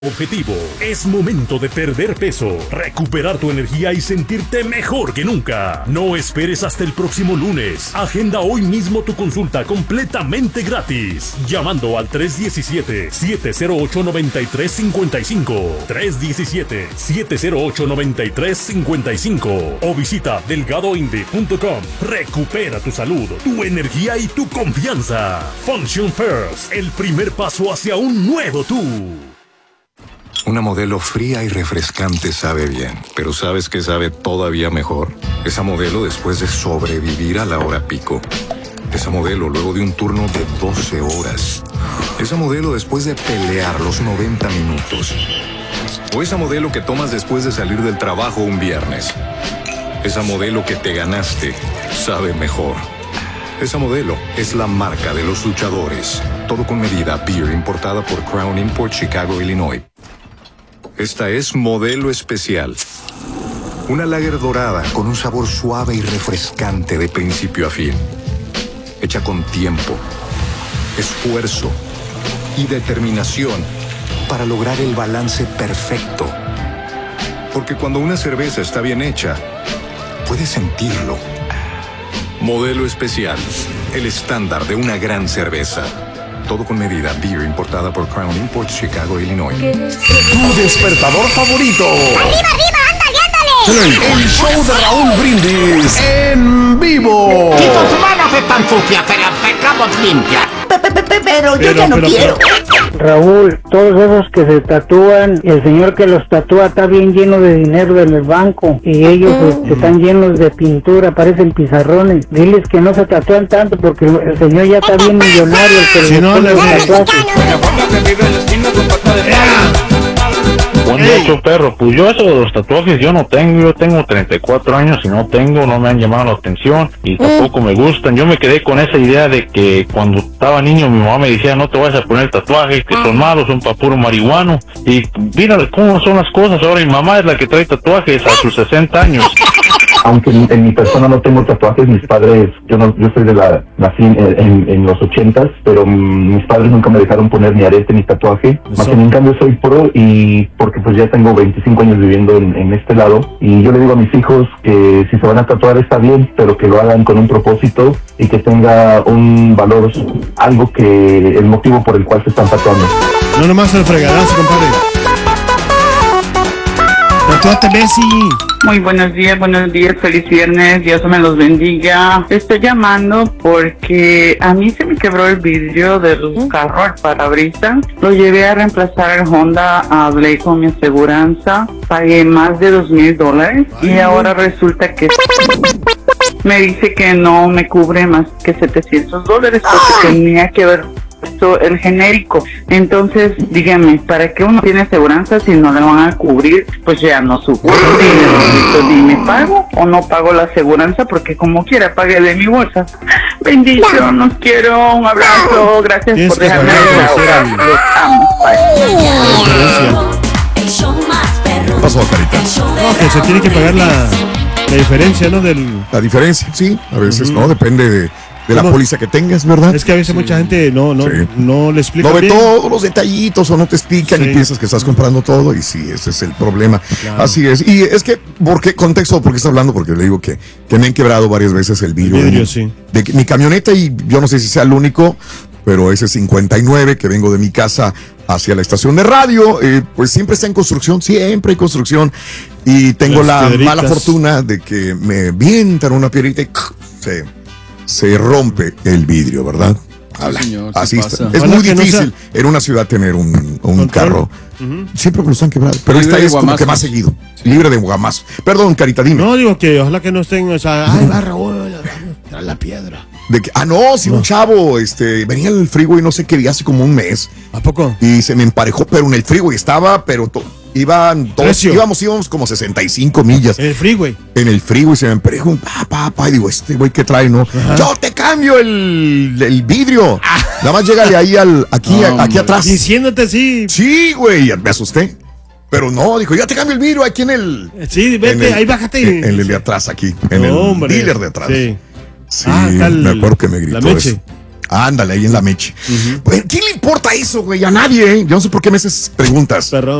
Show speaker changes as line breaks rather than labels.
Objetivo, es momento de perder peso, recuperar tu energía y sentirte mejor que nunca. No esperes hasta el próximo lunes. Agenda hoy mismo tu consulta completamente gratis. Llamando al 317-708-9355. 317-708-9355. O visita delgadoinde.com. Recupera tu salud, tu energía y tu confianza. Function First, el primer paso hacia un nuevo tú.
Una Modelo fría y refrescante sabe bien, pero ¿sabes qué sabe todavía mejor? Esa Modelo después de sobrevivir a la hora pico. Esa Modelo luego de un turno de 12 horas. Esa Modelo después de pelear los 90 minutos. O esa Modelo que tomas después de salir del trabajo un viernes. Esa Modelo que te ganaste sabe mejor. Esa Modelo es la marca de los luchadores. Todo con medida, beer importada por Crown Import, Chicago, Illinois. Esta es Modelo Especial. Una lager dorada con un sabor suave y refrescante de principio a fin. Hecha con tiempo, esfuerzo y determinación para lograr el balance perfecto. Porque cuando una cerveza está bien hecha, puedes sentirlo. Modelo Especial, el estándar de una gran cerveza. Todo con medida, beer importada por Crown Import, Chicago, Illinois.
Tu despertador favorito.
¡Arriba, arriba! ¡Ándale, ándale!
El show de Raúl Brindis en vivo.
Quita tus manos están sucias, te las dejamos limpias.
Pero yo ya no quiero.
Raúl, todos esos que se tatúan, el señor que los tatúa está bien lleno de dinero en el banco y ellos están llenos de pintura, parecen pizarrones. Diles que no se tatúan tanto porque el señor ya está bien millonario. El que
Si no,
pone los tatuajes.
Buen día, perro. Pues yo eso de los tatuajes yo no tengo. Yo tengo 34 años y no me han llamado la atención y tampoco me gustan. Yo me quedé con esa idea de que cuando estaba niño mi mamá me decía no te vayas a poner tatuajes que son malos, son pa' puro marihuano. Y mira cómo son las cosas. Ahora mi mamá es la que trae tatuajes a sus 60 años.
Aunque en mi persona no tengo tatuajes, mis padres, yo soy nací en los 80s, pero mis padres nunca me dejaron poner ni arete ni tatuaje. Más que en cambio soy pro y porque pues ya tengo 25 años viviendo en este lado y yo le digo a mis hijos que si se van a tatuar está bien, pero que lo hagan con un propósito y que tenga un valor, algo que el motivo por el cual se están tatuando.
No nomás el fregadazo, compadre. Tatuate, Messi.
Muy buenos días, feliz viernes, Dios me los bendiga. Estoy llamando porque a mí se me quebró el vidrio del carro, el parabrisas. Lo llevé a reemplazar el Honda, hablé con mi aseguranza, pagué más de $2,000 y ahora resulta que me dice que no me cubre más que $700 porque tenía que ver el genérico. Entonces, dígame, ¿para qué uno tiene aseguranza si no le van a cubrir? Pues ya no supo. Dime, ¿pago o no pago la aseguranza? Porque como quiera, pague de mi bolsa. Bendición, los quiero, un abrazo, gracias por dejarme hablar. Los amo.
¿Qué pasó, Carita? No, que se tiene que pagar la diferencia, ¿no?
La diferencia, sí, a veces no, depende de la póliza que tengas, ¿verdad?
Es que a veces mucha gente no le explica
no ve
bien.
todos los detallitos o no te explican y piensas que estás comprando todo y sí, ese es el problema. Claro. Así es. Y es que, ¿por qué está hablando? Porque le digo que me han quebrado varias veces el vidrio de mi camioneta y yo no sé si sea el único, pero ese 59 que vengo de mi casa hacia la estación de radio, pues siempre está en construcción, siempre hay construcción y tengo la mala fortuna de que me avientan una piedrita y se rompe el vidrio, ¿verdad?
Señor,
así está.
pasa.
Es muy difícil en una ciudad tener un carro. Siempre los han quebrado. Pero esta es como que más seguido. Libre de guamazo. Perdón, Carita, dime.
No, digo que ojalá que no estén, o sea, ay, va Raúl, la piedra.
Un chavo, venía en el freeway, no sé qué día, hace como un mes.
¿A poco?
Y se me emparejó, pero en el freeway estaba, íbamos como 65 millas.
En el freeway.
En el freeway se me emparejó, y digo, este güey que trae, ¿no? Ajá. Yo te cambio el vidrio. Nada más llégale ahí aquí atrás.
Diciéndote sí.
Sí, güey, me asusté. Pero no, dijo, ya te cambio el vidrio aquí en el...
Sí, vete, ahí bájate.
En el de atrás aquí, en el dealer de atrás. Sí. Sí,
me
acuerdo que me gritó
la Meche.
eso. Ándale, ahí en la meche. Pues, ¿quién le importa eso, güey? A nadie, ¿eh? Yo no sé por qué me haces preguntas.